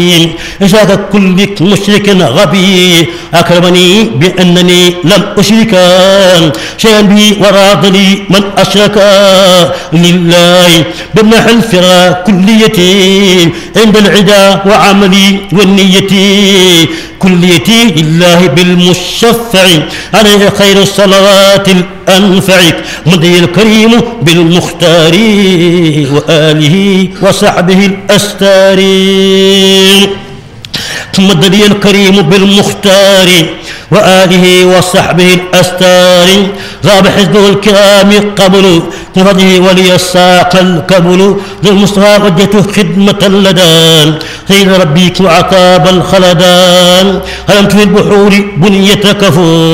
إشاك كل مشرك غبي أكرمني بأنني لم أشرك شيئا بي وراض لي من أشرك لله بمنح الفرا كليتي عند العدا وعملي والنية كليتي لله بالمشفع عليه خير الصلوات الأنفع مدي الكريم بالمختار وآله وصحبه الأستار مدني الكريم بالمختار وآله وصحبه الأستار غاب حزبه الكرام قبل بفضله ولي الساق الكبل للمصطفى وجهته خدمة اللدان خير ربيك وعقاب الخلدان هلمت في البحور بنية كفور